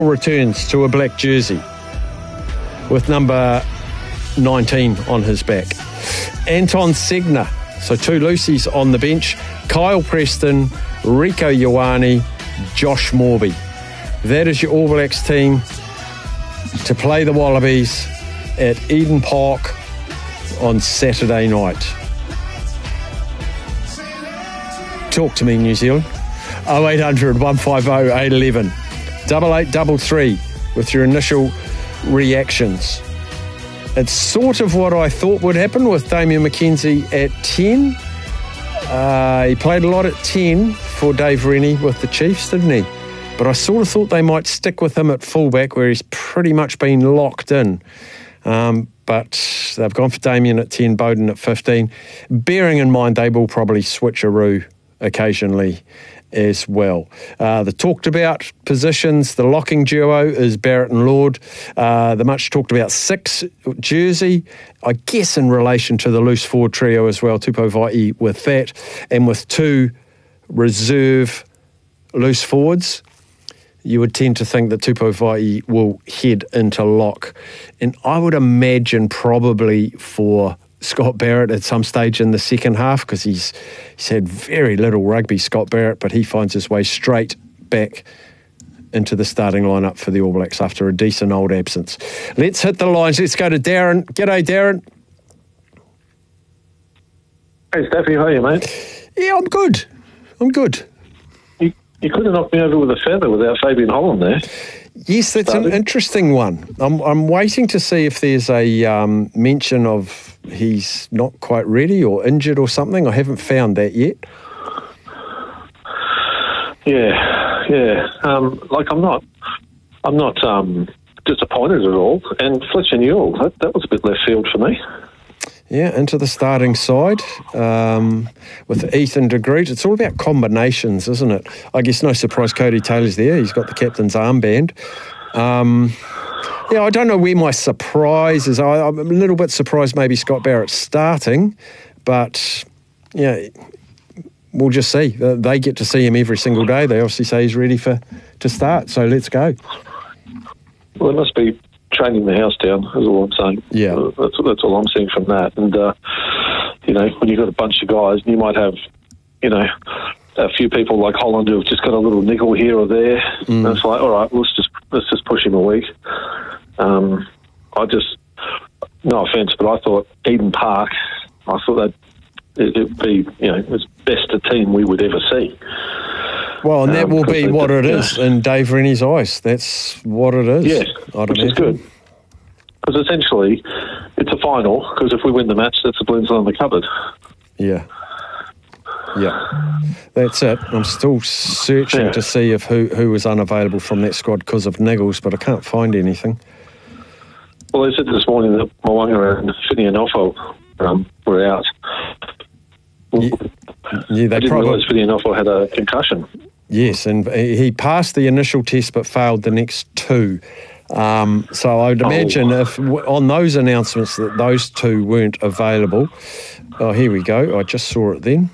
returns to a black jersey with number 19 on his back. Anton Segner, so 2 loosies on the bench. Kyle Preston, Rico Ioane, Josh Morby. That is your All Blacks team to play the Wallabies at Eden Park on Saturday night. Talk to me, New Zealand. 0800 150 811. 8833 with your initial reactions. It's sort of what I thought would happen with Damian McKenzie at 10. He played a lot at 10 for Dave Rennie with the Chiefs, didn't he? But I sort of thought they might stick with him at fullback where he's pretty much been locked in. But they've gone for Damian at 10, Bowden at 15. Bearing in mind they will probably switcheroo occasionally as well. The talked about positions, the locking duo is Barrett and Lord. The much talked about 6 jersey, I guess in relation to the loose forward trio as well, Tupou Vaa'i with that, and with 2 reserve loose forwards. You would tend to think that Tupou Vaa'i will head into lock. And I would imagine probably for Scott Barrett at some stage in the second half, because he's had very little rugby, Scott Barrett, but he finds his way straight back into the starting lineup for the All Blacks after a decent old absence. Let's hit the lines. Let's go to Darren. G'day, Darren. Hey, Staffy, how are you, mate? Yeah, I'm good. You could have knocked me over with a feather without Fabian Holland there. Yes, that's an interesting one. I'm waiting to see if there's a mention of he's not quite ready or injured or something. I haven't found that yet. Yeah. I'm not disappointed at all. And Fletcher Newell, that was a bit left field for me. Yeah, into the starting side with Ethan de Groot. It's all about combinations, isn't it? I guess no surprise Cody Taylor's there. He's got the captain's armband. I don't know where my surprise is. I'm a little bit surprised maybe Scott Barrett's starting, but yeah, we'll just see. They get to see him every single day. They obviously say he's ready to start, so let's go. Well, it must be training the house down, is all I'm saying. Yeah. That's all I'm seeing from that. And, when you've got a bunch of guys, and you might have, a few people like Holland who've just got a little niggle here or there. And it's like, all right, let's just push him a week. No offence, but I thought Eden Park, I thought that it'd be, it's best a team we would ever see. Well, and that will be what it is in Dave Rennie's eyes. That's what it is. Yeah, which is good. Because essentially, it's a final, because if we win the match, that's the balloons on the cupboard. Yeah. That's it. I'm still searching to see if who was unavailable from that squad because of niggles, but I can't find anything. Well, they said this morning that Mo'unga and Finney and Ofo were out. Yeah, they didn't realise Finney and Ofo had a concussion. Yes, and he passed the initial test but failed the next 2. So I would imagine if on those announcements that those 2 weren't available. Oh, here we go. I just saw it then.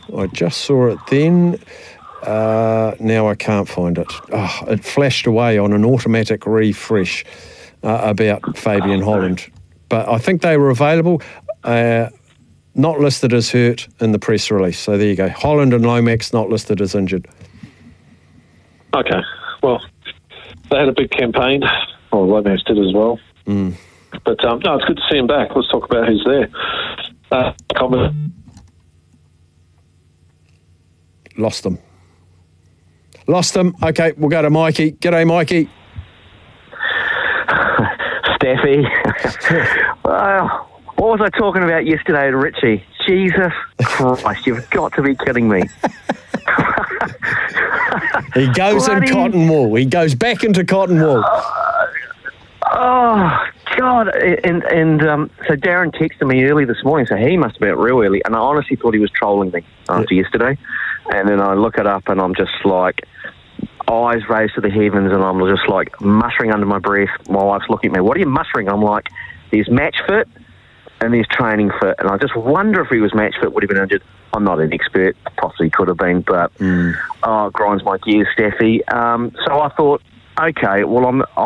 Now I can't find it. Oh, it flashed away on an automatic refresh about Fabian Holland. But I think they were available, not listed as hurt in the press release. So there you go. Holland and Lomax not listed as injured. Okay. Well, they had a big campaign. Well, Lomax did as well. But, no, it's good to see him back. Let's talk about who's there. Lost them. Okay, we'll go to Mikey. G'day, Mikey. Staffy. What was I talking about yesterday to Richie? Jesus Christ, you've got to be kidding me. He goes in cotton wool. He goes back into cotton wool. Oh, God. And so Darren texted me early this morning, so he must have been out real early, and I honestly thought he was trolling me after yesterday. And then I look it up, and I'm just like, eyes raised to the heavens, and I'm just like muttering under my breath. My wife's looking at me, what are you muttering? I'm like, there's match fit and there's training fit. And I just wonder if he was match fit, would he have been injured? I'm not an expert, possibly could have been, but it grinds my gears, Staffy. So I thought, Okay, well,